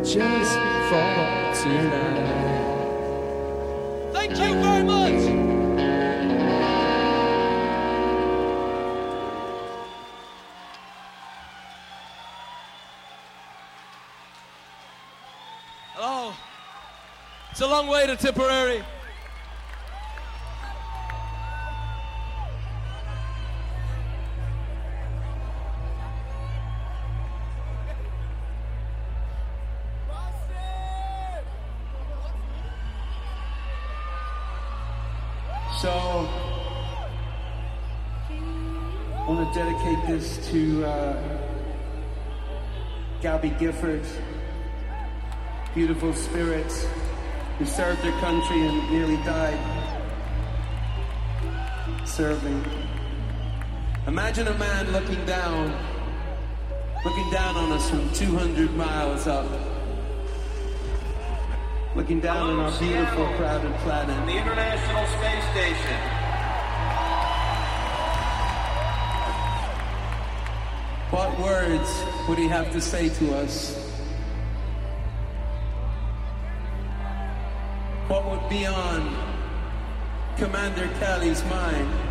just for tonight. Thank you very much. Hello. It's a long way to Tipperary. So, I want to dedicate this to Gabby Gifford, beautiful spirit who served her country and nearly died serving. Imagine a man looking down on us from 200 miles up. Looking down on our beautiful, crowded planet. The International Space Station. What words would he have to say to us? What would be on Commander Kelly's mind?